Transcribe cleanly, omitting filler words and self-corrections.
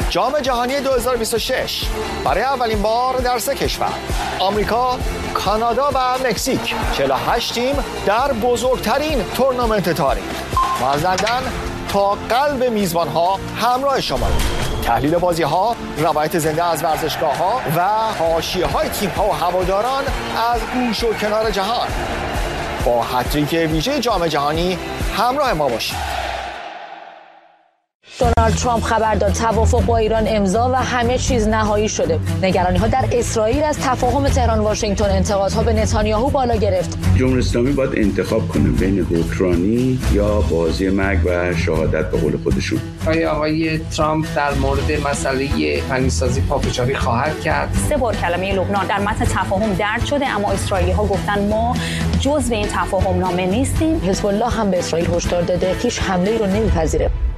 جام جهانی 2026 برای اولین بار در 3 کشور آمریکا، کانادا و مکزیک 48 تیم در بزرگترین تورنمنت تاریخ. ما از لندن تا قلب میزبان‌ها همراه شما. تحلیل بازی‌ها، روایت زنده از ورزشگاه‌ها و حاشیه‌های تیم‌ها و هواداران از گوش و کنار جهان. با هتریک ویژه جام جهانی همراه ما باشید. دونالد ترامپ خبر داد توافق با ایران امضا و همه چیز نهایی شده. نگرانی‌ها در اسرائیل از تفاهم تهران واشنگتن، انتقادها به نتانیاهو بالا گرفت. جمهوری اسلامی باید انتخاب کنه بین حکمرانی یا بازی مرگ و شهادت به قول خودشون. آقای ترامپ در مورد مسئله غنیسازی پافشاری خواهد کرد. 3 بار کلمه لبنان در متن تفاهم درج شده، اما اسرائیلی‌ها گفتن ما جزو این تفاهم نامه نیستیم. حزب الله هم به اسرائیل هشدار داده هیچ حمله‌ای رو نمی‌پذیره.